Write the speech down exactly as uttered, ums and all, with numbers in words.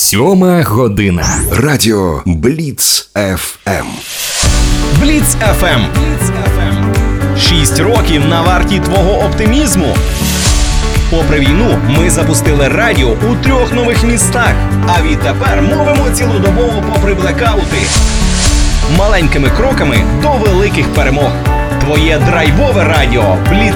Сьома година. Радіо Бліц еф ем. Бліц еф ем. Шість років на варті твого оптимізму. Попри війну, ми запустили радіо у трьох нових містах. А відтепер мовимо цілодобово попри блекаути. Маленькими кроками до великих перемог. Твоє драйвове радіо Бліц